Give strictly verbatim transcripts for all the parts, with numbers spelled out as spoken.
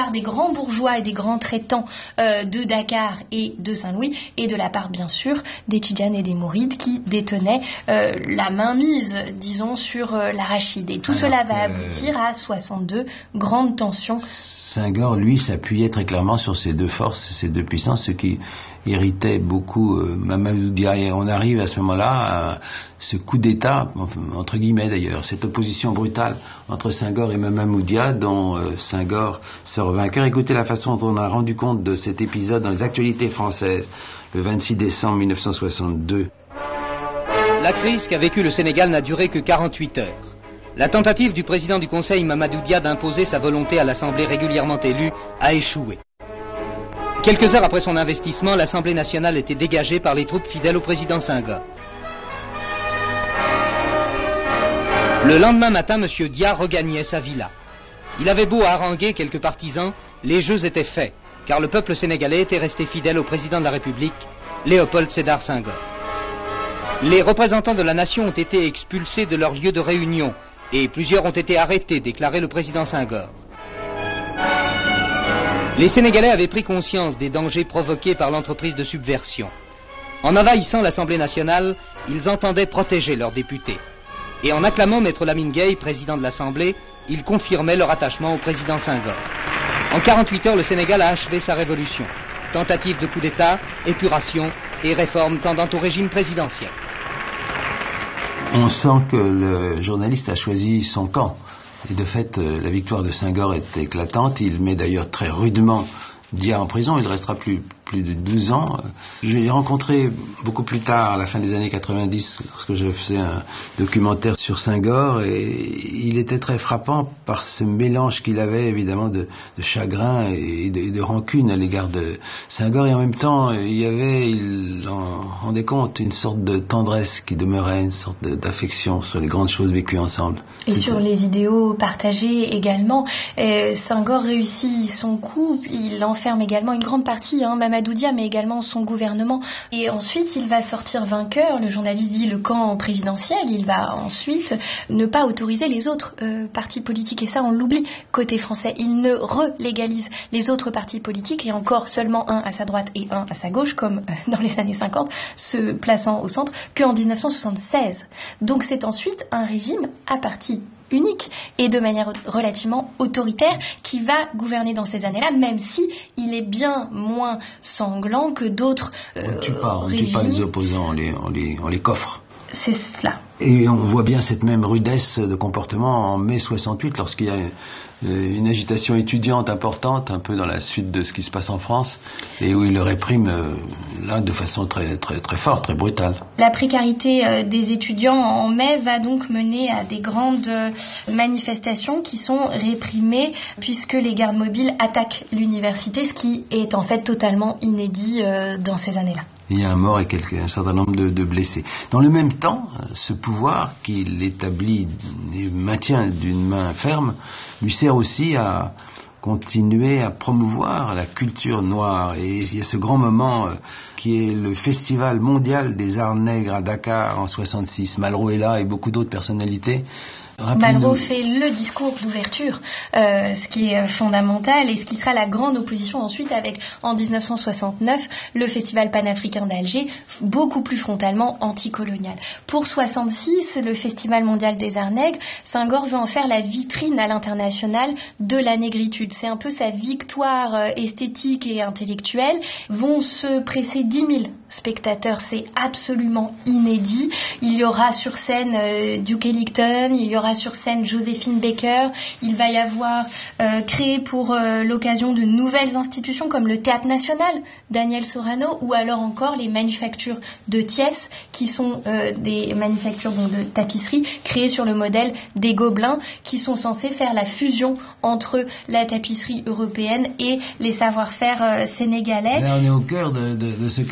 part des grands bourgeois et des grands traitants euh, de Dakar et de Saint-Louis, et de la part bien sûr des Tidjanes et des Mourides qui détenaient euh, la mainmise, disons, sur euh, l'arachide. Et tout Alors cela va aboutir à soixante-deux, grandes tensions. Senghor, lui, s'appuyait très clairement sur ces deux forces, ces deux puissances, ce qui irritait beaucoup euh, Mamadou Dia. Et on arrive à ce moment-là à ce coup d'État, entre guillemets d'ailleurs, cette opposition brutale entre Senghor et Mamadou Dia, dont euh, Senghor sort vainqueur. Écoutez la façon dont on a rendu compte de cet épisode dans les actualités françaises, le vingt-six décembre mille neuf cent soixante-deux. La crise qu'a vécue le Sénégal n'a duré que quarante-huit heures. La tentative du président du Conseil, Mamadou Dia, d'imposer sa volonté à l'Assemblée régulièrement élue a échoué. Quelques heures après son investissement, l'Assemblée nationale était dégagée par les troupes fidèles au président Senghor. Le lendemain matin, M. Dia regagnait sa villa. Il avait beau haranguer quelques partisans, les jeux étaient faits, car le peuple sénégalais était resté fidèle au président de la République, Léopold Sédar Senghor. Les représentants de la nation ont été expulsés de leur lieu de réunion, et plusieurs ont été arrêtés, déclarait le président Senghor. Les Sénégalais avaient pris conscience des dangers provoqués par l'entreprise de subversion. En envahissant l'Assemblée nationale, ils entendaient protéger leurs députés. Et en acclamant Maître Lamine Gueye, président de l'Assemblée, ils confirmaient leur attachement au président Senghor. En quarante-huit heures, le Sénégal a achevé sa révolution. Tentative de coup d'État, épuration et réforme tendant au régime présidentiel. On sent que le journaliste a choisi son camp. Et de fait, la victoire de Senghor est éclatante. Il met d'ailleurs très rudement Dia en prison. Il restera plus, plus de douze ans. Je l'ai rencontré beaucoup plus tard, à la fin des années quatre-vingt-dix, lorsque je faisais un documentaire sur Senghor. Et il était très frappant par ce mélange qu'il avait, évidemment, de, de chagrin et de, de rancune à l'égard de Senghor. Et en même temps, il y avait, il en rendait compte, une sorte de tendresse qui demeurait, une sorte de, d'affection sur les grandes choses vécues ensemble. Et C'est sur ça. Les idéaux partagés également. Euh, Senghor réussit son coup, il enferme également une grande partie, hein, Mamadou Dia, mais également son gouvernement. Et ensuite, il va sortir vainqueur. Le journaliste dit le camp présidentiel. Il va ensuite ne pas autoriser les autres euh, partis politiques. Et ça, on l'oublie côté français. Il ne relégalise les autres partis politiques, et encore seulement un à sa droite et un à sa gauche, comme euh, dans les années cinquante, se plaçant au centre, qu'en dix-neuf cent soixante-seize. Donc c'est ensuite un régime à parti unique et de manière relativement autoritaire qui va gouverner dans ces années-là, même si il est bien moins sanglant que d'autres euh, on ne tue pas, on régimes. ne tue pas les opposants, on les, on les, on les coffre. C'est cela. Et on voit bien cette même rudesse de comportement en mai soixante-huit, lorsqu'il y a une agitation étudiante importante, un peu dans la suite de ce qui se passe en France, et où il le réprime euh, là de façon très, très, très forte, très brutale. La précarité euh, des étudiants en mai va donc mener à des grandes euh, manifestations qui sont réprimées, puisque les gardes mobiles attaquent l'université, ce qui est en fait totalement inédit euh, dans ces années-là. Il y a un mort et quelques, un certain nombre de, de blessés. Dans le même temps, ce pouvoir qu'il établit et maintient d'une main ferme lui sert aussi à continuer à promouvoir la culture noire. Et il y a ce grand moment euh, qui est le Festival mondial des arts nègres à Dakar en soixante-six. Malraux est là et beaucoup d'autres personnalités. Malraux fait le discours d'ouverture, euh, ce qui est fondamental, et ce qui sera la grande opposition ensuite avec, en dix-neuf cent soixante-neuf, le Festival panafricain d'Alger, beaucoup plus frontalement anticolonial. Pour soixante-six, le Festival mondial des arts nègres, Senghor veut en faire la vitrine à l'international de la négritude. C'est un peu sa victoire euh, esthétique et intellectuelle. Vont se presser dix mille spectateurs, c'est absolument inédit. Il y aura sur scène euh, Duke Ellington, il y aura sur scène Joséphine Baker, il va y avoir euh, créé pour euh, l'occasion de nouvelles institutions comme le Théâtre National, Daniel Sorano, ou alors encore les manufactures de Thiès, qui sont euh, des manufactures bon, de tapisserie créées sur le modèle des Gobelins, qui sont censées faire la fusion entre la tapisserie européenne et les savoir-faire euh, sénégalais. Là, on est au cœur de, de, de ce qu'a voulu Senghor.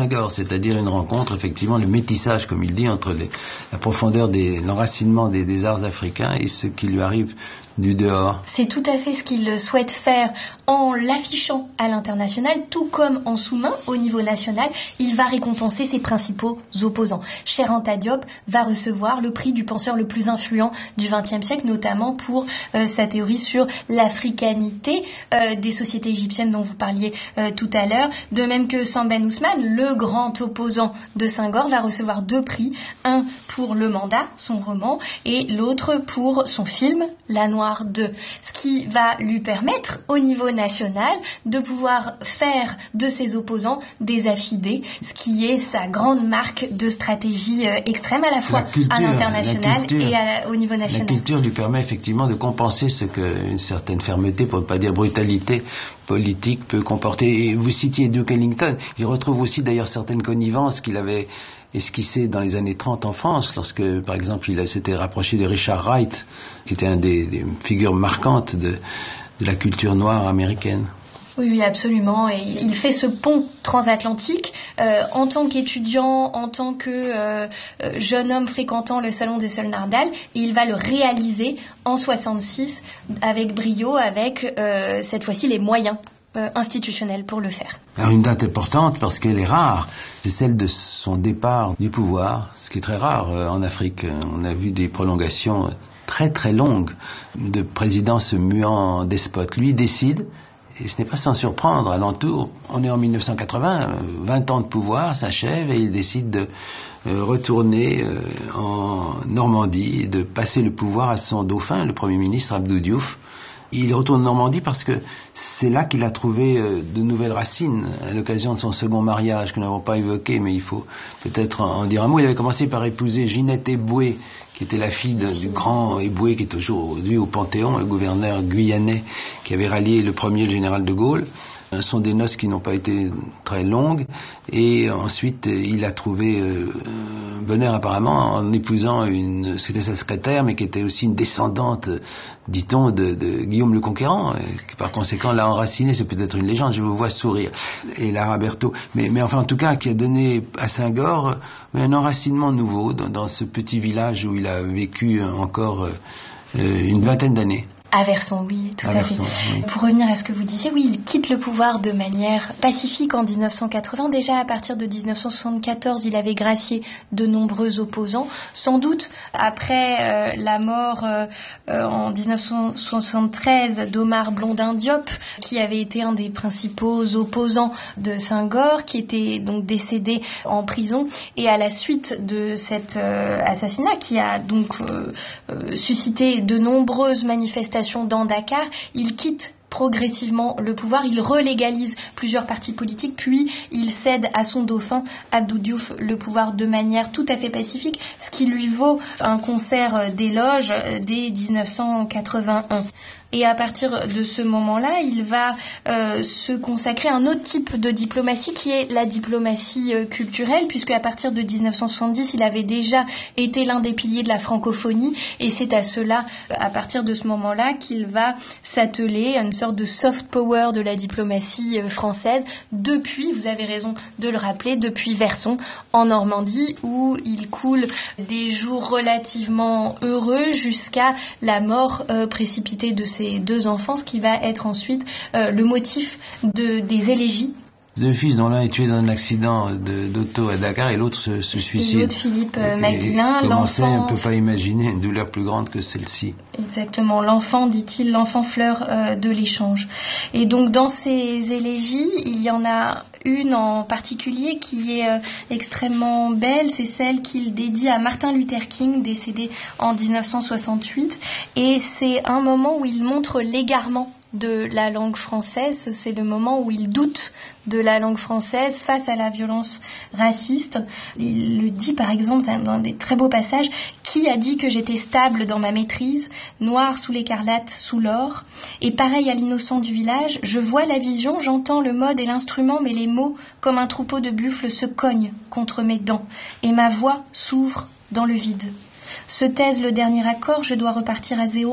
Senghor, c'est-à-dire une rencontre, effectivement, le métissage, comme il dit, entre les, la profondeur des l'enracinement des, des arts africains et ce qui lui arrive du dehors. C'est tout à fait ce qu'il souhaite faire en l'affichant à l'international, tout comme en sous-main au niveau national, il va récompenser ses principaux opposants. Cheikh Anta Diop va recevoir le prix du penseur le plus influent du vingtième siècle, notamment pour euh, sa théorie sur l'africanité euh, des sociétés égyptiennes dont vous parliez euh, tout à l'heure. De même que Sam Ben Ousmane, le grand opposant de Senghor, va recevoir deux prix, un pour Le Mandat, son roman, et l'autre pour son film La Noire deux, ce qui va lui permettre au niveau national de pouvoir faire de ses opposants des affidés, ce qui est sa grande marque de stratégie euh, extrême à la fois culture, à l'international culture, et à, au niveau national. La culture lui permet effectivement de compenser ce qu'une certaine fermeté, pour ne pas dire brutalité politique, peut comporter. Et vous citiez Duke Ellington, il retrouve aussi d'ailleurs certaines connivences qu'il avait esquissé dans les années trente en France, lorsque, par exemple, il s'était rapproché de Richard Wright, qui était un des, des figures marquantes de, de la culture noire américaine. Oui, oui, absolument. Et il fait ce pont transatlantique euh, en tant qu'étudiant, en tant que euh, jeune homme fréquentant le salon des Sœurs Nardal, et il va le réaliser en soixante-six avec brio, avec euh, cette fois-ci les moyens Euh, institutionnelle pour le faire. Alors une date importante parce qu'elle est rare, c'est celle de son départ du pouvoir, ce qui est très rare euh, en Afrique. On a vu des prolongations très très longues de présidents se muant en despote. Lui décide, et ce n'est pas sans surprendre, alentour, on est en mille neuf cent quatre-vingts, vingt ans de pouvoir s'achèvent et il décide de euh, retourner euh, en Normandie, de passer le pouvoir à son dauphin, le Premier ministre Abdou Diouf. Il retourne en Normandie parce que c'est là qu'il a trouvé euh, de nouvelles racines à l'occasion de son second mariage que nous n'avons pas évoqué, mais il faut peut-être en, en dire un mot. Il avait commencé par épouser Ginette Eboué, qui était la fille de, du grand Eboué, qui est aujourd'hui au Panthéon, le gouverneur guyanais qui avait rallié le premier, le général de Gaulle. Ce sont des noces qui n'ont pas été très longues, et ensuite il a trouvé euh, bonheur apparemment en épousant une, c'était sa secrétaire, mais qui était aussi une descendante, dit-on, de, de Guillaume le Conquérant, qui par conséquent l'a enraciné. C'est peut-être une légende, je vous vois sourire, et Lara Berthaud, mais, mais enfin en tout cas qui a donné à Senghor un enracinement nouveau dans, dans ce petit village où il a vécu encore euh, une vingtaine d'années. À Verson, oui, tout à, à Verson, fait. Oui. Pour revenir à ce que vous disiez, oui, il quitte le pouvoir de manière pacifique en dix-neuf cent quatre-vingts. Déjà, à partir de dix-neuf cent soixante-quatorze, il avait gracié de nombreux opposants. Sans doute, après euh, la mort euh, euh, en dix-neuf cent soixante-treize d'Omar Blondin Diop, qui avait été un des principaux opposants de Senghor, qui était donc décédé en prison, et à la suite de cet euh, assassinat, qui a donc euh, euh, suscité de nombreuses manifestations dans Dakar, il quitte progressivement le pouvoir, il relégalise plusieurs partis politiques, puis il cède à son dauphin Abdou Diouf le pouvoir de manière tout à fait pacifique, ce qui lui vaut un concert d'éloges dès dix-neuf cent quatre-vingt-un. Et à partir de ce moment-là, il va euh, se consacrer à un autre type de diplomatie qui est la diplomatie euh, culturelle, puisque à partir de dix-neuf cent soixante-dix, il avait déjà été l'un des piliers de la francophonie, et c'est à cela, à partir de ce moment-là, qu'il va s'atteler à une sorte de soft power de la diplomatie euh, française, depuis, vous avez raison de le rappeler, depuis Verson, en Normandie, où il coule des jours relativement heureux jusqu'à la mort euh, précipitée de ses deux enfants, ce qui va être ensuite euh, le motif de, des élégies. Deux fils dont l'un est tué dans un accident de, d'auto à Dakar et l'autre se, se suicide. Et l'autre, Philippe euh, Maguilin, l'enfant... on ne peut pas imaginer une douleur plus grande que celle-ci. Exactement. L'enfant, dit-il, l'enfant fleur euh, de l'échange. Et donc, dans ces élégies, il y en a une en particulier qui est euh, extrêmement belle. C'est celle qu'il dédie à Martin Luther King, décédé en dix-neuf cent soixante-huit. Et c'est un moment où il montre l'égarement de la langue française. C'est le moment où il doute de la langue française face à la violence raciste. Il le dit par exemple dans des très beaux passages: qui a dit que j'étais stable dans ma maîtrise, noir sous l'écarlate, sous l'or, et pareil à l'innocent du village, je vois la vision, j'entends le mode et l'instrument, mais les mots comme un troupeau de buffles se cognent contre mes dents et ma voix s'ouvre dans le vide. Se taise le dernier accord, je dois repartir à zéro.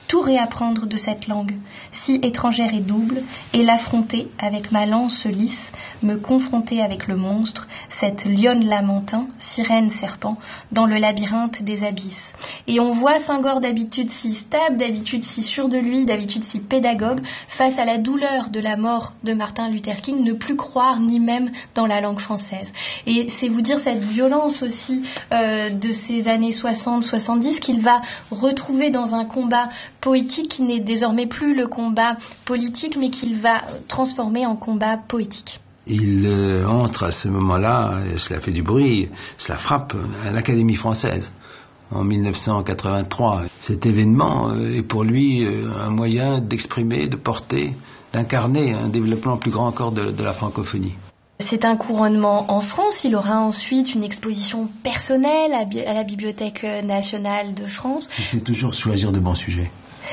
tout réapprendre de cette langue, si étrangère et double, et l'affronter avec ma lance lisse, me confronter avec le monstre, cette lionne lamentin, sirène serpent, dans le labyrinthe des abysses. Et on voit Senghor d'habitude si stable, d'habitude si sûr de lui, d'habitude si pédagogue, face à la douleur de la mort de Martin Luther King, ne plus croire ni même dans la langue française. Et c'est vous dire cette violence aussi euh, de ces années soixante soixante-dix qu'il va retrouver dans un combat poétique qui n'est désormais plus le combat politique, mais qu'il va transformer en combat poétique. Il euh, entre à ce moment-là, et cela fait du bruit, cela frappe à l'Académie française en mille neuf cent quatre-vingt-trois. Cet événement euh, est pour lui euh, un moyen d'exprimer, de porter, d'incarner un développement plus grand encore de, de la francophonie. C'est un couronnement en France. Il aura ensuite une exposition personnelle à, à la Bibliothèque nationale de France. Il sait toujours choisir de bons sujets.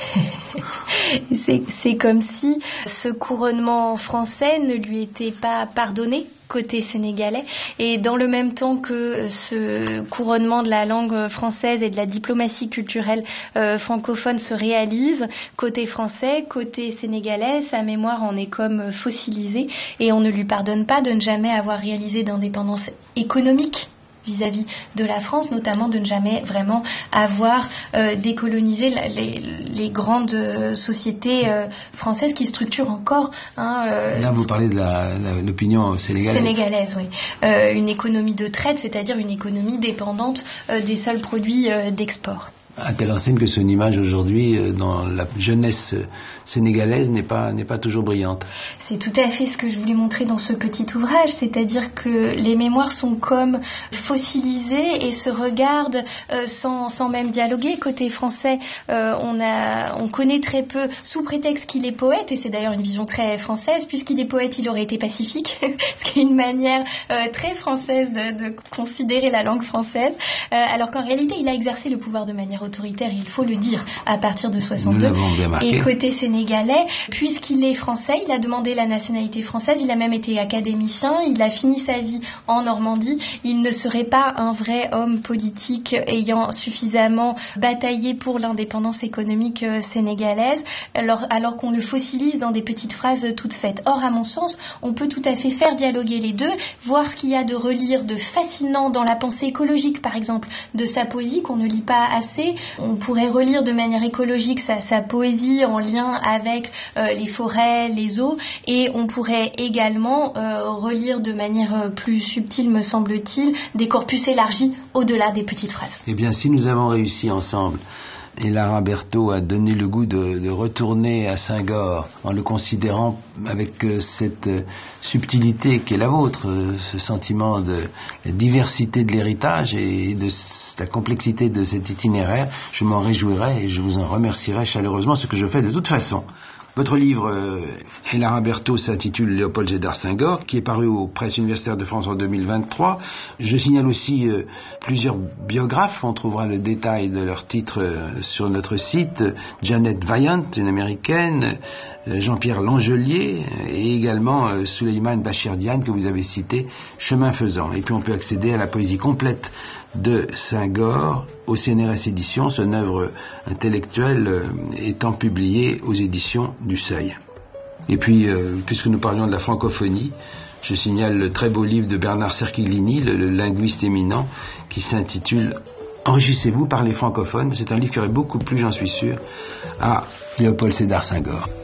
c'est, c'est comme si ce couronnement français ne lui était pas pardonné côté sénégalais, et dans le même temps que ce couronnement de la langue française et de la diplomatie culturelle euh, francophone se réalise, côté français, côté sénégalais, sa mémoire en est comme fossilisée, et on ne lui pardonne pas de ne jamais avoir réalisé d'indépendance économique vis-à-vis de la France, notamment de ne jamais vraiment avoir euh, décolonisé la, les, les grandes euh, sociétés euh, françaises qui structurent encore. Hein, euh, Là, vous parlez de la, la, l'opinion sénégalaise. Sénégalaise, oui. Euh, une économie de traite, c'est-à-dire une économie dépendante euh, des seuls produits euh, d'export. À telle enseigne que son image aujourd'hui euh, dans la jeunesse sénégalaise n'est pas, n'est pas toujours brillante. C'est tout à fait ce que je voulais montrer dans ce petit ouvrage, c'est-à-dire que les mémoires sont comme fossilisées et se regardent euh, sans, sans même dialoguer. Côté français, euh, on, a, on connaît très peu, sous prétexte qu'il est poète, et c'est d'ailleurs une vision très française, puisqu'il est poète, il aurait été pacifique, ce qui est une manière euh, très française de, de considérer la langue française, euh, alors qu'en réalité, il a exercé le pouvoir de manière autoritaire, il faut le dire, à partir de soixante-deux. Et côté sénégalais, puisqu'il est français, il a demandé la nationalité française, il a même été académicien, il a fini sa vie en Normandie, il ne serait pas un vrai homme politique ayant suffisamment bataillé pour l'indépendance économique sénégalaise, alors, alors qu'on le fossilise dans des petites phrases toutes faites. Or, à mon sens, on peut tout à fait faire dialoguer les deux, voir ce qu'il y a de relire, de fascinant dans la pensée écologique, par exemple, de sa poésie qu'on ne lit pas assez. On pourrait relire de manière écologique sa, sa poésie en lien avec euh, les forêts, les eaux, et on pourrait également euh, relire de manière plus subtile, me semble-t-il, des corpus élargis au-delà des petites phrases. Eh bien, si nous avons réussi ensemble, et Lara Berthaud a donné le goût de, de retourner à Senghor en le considérant avec euh, cette euh, subtilité qui est la vôtre, euh, ce sentiment de la diversité de l'héritage et de la complexité de cet itinéraire, je m'en réjouirai et je vous en remercierai chaleureusement, ce que je fais de toute façon. Votre livre, euh, Lara Berthaud, s'intitule Léopold Sédar Senghor, qui est paru aux Presses universitaires de France en deux mille vingt-trois. Je signale aussi euh, plusieurs biographes. On trouvera le détail de leurs titres euh, sur notre site. Janet Vaillant, une américaine, euh, Jean-Pierre Langelier, et également euh, Souleymane Bachir Diagne, que vous avez cité, Chemin faisant. Et puis on peut accéder à la poésie complète de Senghor au C N R S Éditions, son œuvre intellectuelle euh, étant publiée aux éditions du Seuil. Et puis, euh, puisque nous parlions de la francophonie, je signale le très beau livre de Bernard Cerchiglini, le, le linguiste éminent, qui s'intitule « Enrichissez-vous par les francophones ». C'est un livre qui aurait beaucoup plu, j'en suis sûr, à Léopold Sédar Senghor.